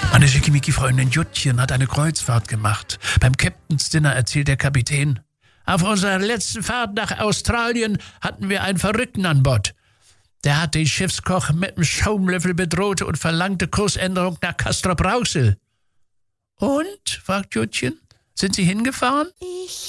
Meine Schickimicki-Freundin Juttchen hat eine Kreuzfahrt gemacht. Beim Captain's Dinner erzählt der Kapitän: Auf unserer letzten Fahrt nach Australien hatten wir einen Verrückten an Bord. Der hat den Schiffskoch mit dem Schaumlöffel bedroht und verlangte Kursänderung nach Castrop-Rauxel. Und? Fragt Juttchen. Sind Sie hingefahren? Ich